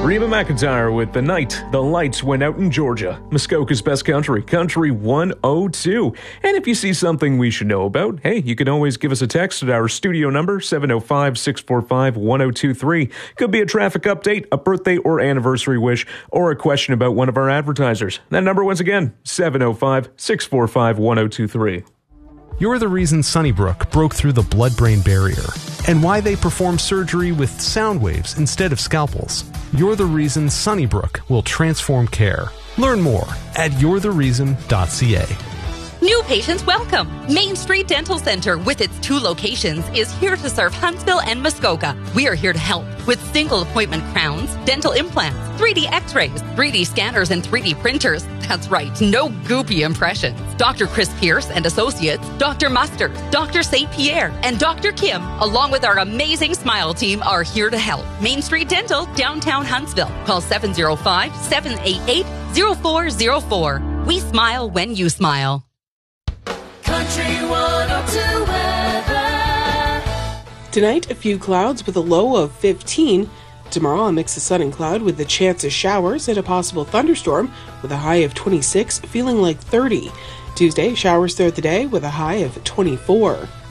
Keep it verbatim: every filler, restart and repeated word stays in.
Reba McEntire with The Night the Lights Went Out in Georgia. Muskoka's Best Country, Country one oh two. And if you see something we should know about, hey, you can always give us a text at our studio number, seven oh five, six four five, one oh two three. Could be a traffic update, a birthday or anniversary wish, or a question about one of our advertisers. That number once again, seven oh five, six four five, one oh two three. You're the reason Sunnybrook broke through the blood-brain barrier, and why they perform surgery with sound waves instead of scalpels. You're the reason Sunnybrook will transform care. Learn more at you're the reason dot c a. New patients welcome. Main Street Dental Center, with its two locations, is here to serve Huntsville and Muskoka. We are here to help with single appointment crowns, dental implants, three D x-rays, three D scanners, and three D printers. That's right, no goopy impressions. Doctor Chris Pierce and Associates, Doctor Mustard, Doctor Saint Pierre, and Doctor Kim, along with our amazing Smile team, are here to help. Main Street Dental, downtown Huntsville. Call seven oh five, seven eight eight, oh four oh four. We smile when you smile. Country one oh two weather. Tonight, a few clouds with a low of fifteen. Tomorrow, a mix of sun and cloud with a chance of showers and a possible thunderstorm with a high of twenty-six, feeling like thirty. Tuesday, showers throughout the day with a high of twenty-four.